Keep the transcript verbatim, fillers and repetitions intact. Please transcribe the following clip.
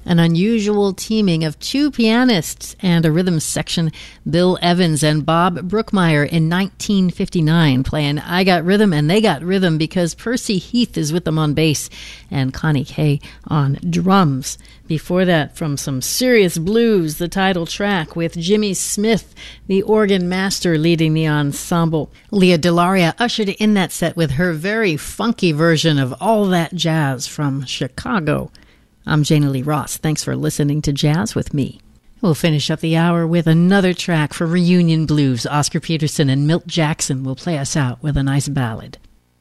An unusual teaming of two pianists and a rhythm section, Bill Evans and Bob Brookmeyer in nineteen fifty-nine, playing I Got Rhythm and They Got Rhythm, because Percy Heath is with them on bass and Connie Kay on drums. Before that, from some serious blues, the title track with Jimmy Smith, the organ master, leading the ensemble. Leah Delaria ushered in that set with her very funky version of All That Jazz from Chicago. I'm Jana Lee Ross. Thanks for listening to Jazz with me. We'll finish up the hour with another track for Reunion Blues. Oscar Peterson and Milt Jackson will play us out with a nice ballad.